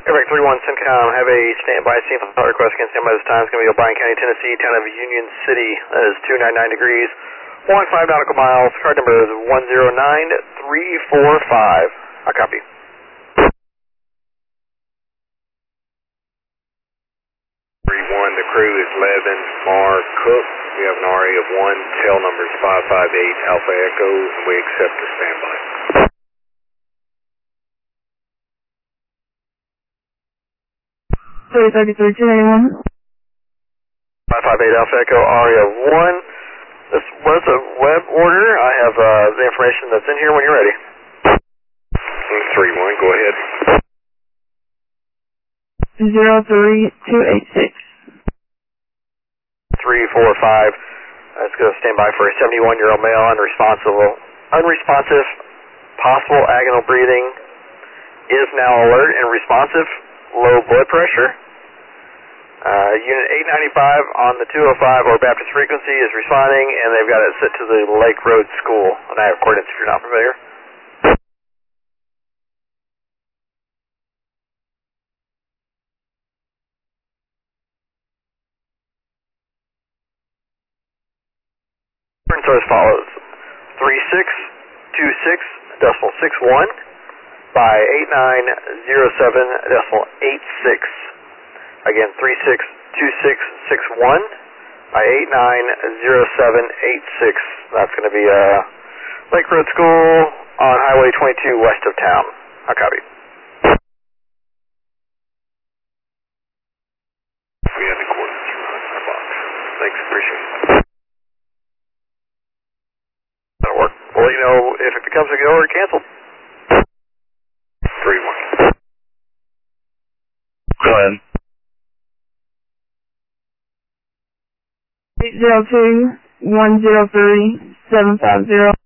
Airback 31 CENTCOM, have a standby scene for the request. Again, standby this time. It's going to be O'Brien County, Tennessee, town of Union City. That is 299 degrees, 15 nautical miles. Card number is 109345. I copy. 31, the crew is Levin Mar Cook. We have an RA of 1, tail number is 558 Alpha Echo, and we accept the standby. Three 281. 558 Alpha Echo, RA of 1. This was a web order. I have the information that's in here when you're ready. 31, go ahead. 03286. 345. That's going to stand by for a 71-year-old male, unresponsive, possible agonal breathing, is now alert and responsive, low blood pressure. Unit 895 on the 205 or Baptist frequency is responding, and they've got it set to the Lake Road School. And I have coordinates if you're not familiar. 'So as follows: 3626.61 by 8907.86. Again, 3626.61 by 8907.86. That's going to be Lake Road School on Highway 22 west of town. I copy. We have the coordinates from our box. Thanks, appreciate it. That'll work. We'll let you know if it becomes a go or canceled. 31. Go ahead. 802-103-750.